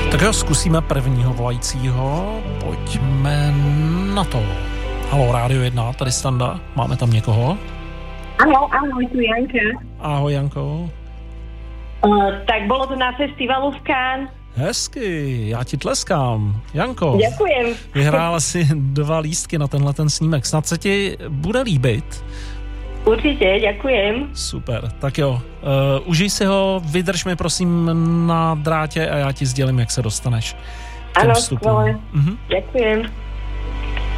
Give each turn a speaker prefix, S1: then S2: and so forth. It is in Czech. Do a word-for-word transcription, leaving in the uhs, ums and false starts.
S1: Tak jo, zkusíme prvního volajícího. Pojďme na to. Haló, Rádio jedna, tady Standa. Máme tam někoho?
S2: Ahoj, ahoj, tu Janka.
S1: Ahoj, Janko.
S2: Uh, tak bolo to na festivalu v Cannes.
S1: Hezky, já ti tleskám. Janko.
S2: Ďakujem.
S1: Vyhrála si dva lístky na tenhle ten snímek. Snad se ti bude líbit.
S2: Určitě, ďakujem.
S1: Super, tak jo. Uh, užij si ho, vydrž mi prosím na drátě a já ti sdělím, jak se dostaneš.
S2: Ano, skvěle.
S1: Mhm.
S2: Ďakujem.